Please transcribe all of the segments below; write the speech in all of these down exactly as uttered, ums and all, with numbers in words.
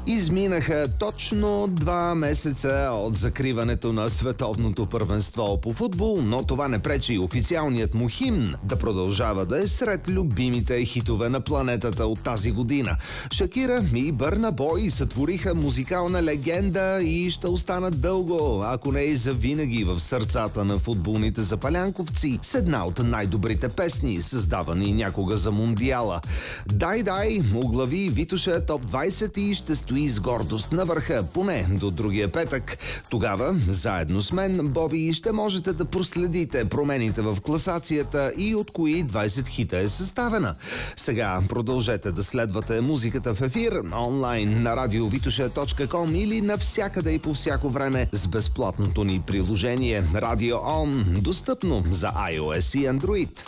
Изминаха точно два месеца от закриването на световното първенство по футбол, но това не пречи официалният му химн да продължава да е сред любимите хитове на планетата от тази година. Шакира и Бърна Бой сътвориха музикална легенда и ще останат дълго, ако не и завинаги в сърцата на футболните запалянковци с една от най-добрите песни, създавани някога за Мундиала. Дай, дай, оглави Витоша топ двайсет и ще стои с гордост на върха, поне до другия петък. Тогава, заедно с мен, Боби, ще можете да проследите промените в класацията и от кои двайсет хита е съставена. Сега продължете да следвате музиката в ефир, онлайн на радио витоша точка ком или навсякъде и по всяко време с безплатното ни приложение Radio On, достъпно за iOS и Android.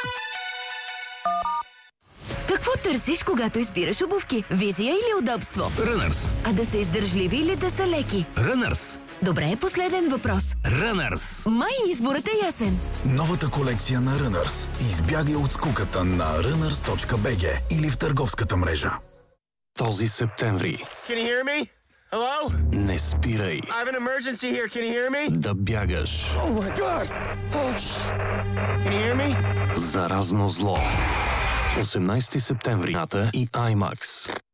Какво търсиш, когато избираш обувки? Визия или удобство? Runners. А да са издържливи или да са леки? Runners. Добре, последен въпрос. Runners. Май изборът е ясен. Новата колекция на Runners. Избягай от скуката на runners точка би джи или в търговската мрежа. Този септември. Can you hear me? Hello? Не спирай. I have an emergency here. Can you hear me? Да бягаш. Oh my God! Oh, shh. Can you hear me? Заразно зло. осемнайсети септември. Ната и IMAX.